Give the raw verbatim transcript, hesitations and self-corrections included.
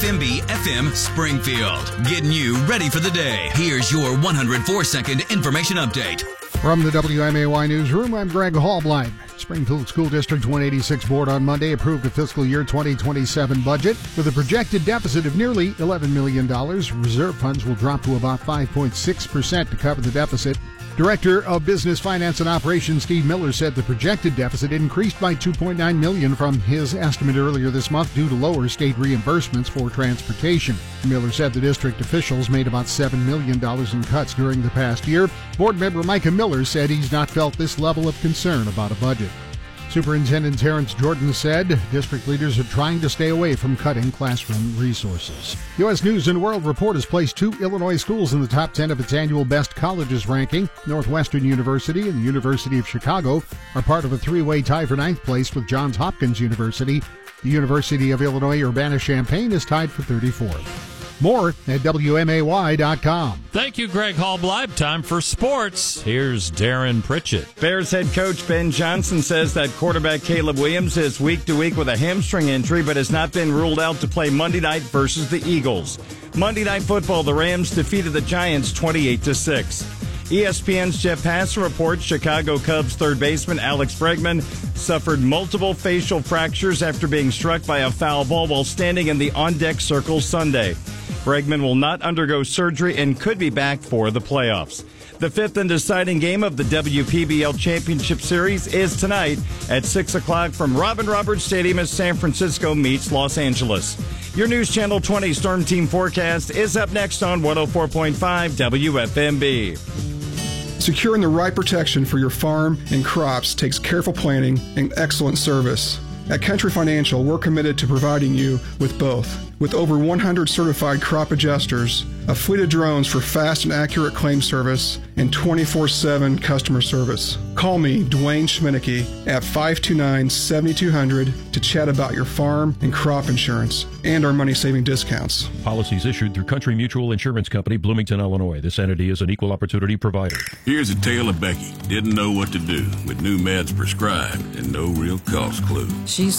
M B F M Springfield. Getting you ready for the day. Here's your one hundred four second information update. From the W M A Y Newsroom, I'm Greg Hallblind. Springfield School District one eighty-six Board on Monday approved a fiscal year twenty twenty-seven budget with a projected deficit of nearly eleven million dollars. Reserve funds will drop to about five point six percent to cover the deficit. Director of Business, Finance, and Operations Steve Miller said the projected deficit increased by two point nine million dollars from his estimate earlier this month due to lower state reimbursements for transportation. Miller said the district officials made about seven million dollars in cuts during the past year. Board member Micah Miller said he's not felt this level of concern about a budget. Superintendent Terrence Jordan said district leaders are trying to stay away from cutting classroom resources. U S News and World Report has placed two Illinois schools in the top ten of its annual Best Colleges ranking. Northwestern University and the University of Chicago are part of a three-way tie for ninth place with Johns Hopkins University. The University of Illinois Urbana-Champaign is tied for thirty-fourth. More at W M A Y dot com. Thank you, Greg Hallblind. Time for sports. Here's Darren Pritchett. Bears head coach Ben Johnson says that quarterback Caleb Williams is week to week with a hamstring injury, but has not been ruled out to play Monday night versus the Eagles. Monday Night Football, the Rams defeated the Giants twenty-eight to six. E S P N's Jeff Passan reports Chicago Cubs third baseman Alex Bregman suffered multiple facial fractures after being struck by a foul ball while standing in the on-deck circle Sunday. Bregman will not undergo surgery and could be back for the playoffs. The fifth and deciding game of the W P B L Championship Series is tonight at six o'clock from Robin Roberts Stadium as San Francisco meets Los Angeles. Your News Channel twenty Storm Team forecast is up next on one oh four point five W F M B. Securing the right protection for your farm and crops takes careful planning and excellent service. At Country Financial, we're committed to providing you with both. With over one hundred certified crop adjusters, a fleet of drones for fast and accurate claim service, and twenty-four seven customer service. Call me, Dwayne Schminicki, at five two nine, seven two zero zero to chat about your farm and crop insurance and our money-saving discounts. Policies issued through Country Mutual Insurance Company, Bloomington, Illinois. This entity is an equal opportunity provider. Here's a tale of Becky. Didn't know what to do with new meds prescribed and no real cost clue. She's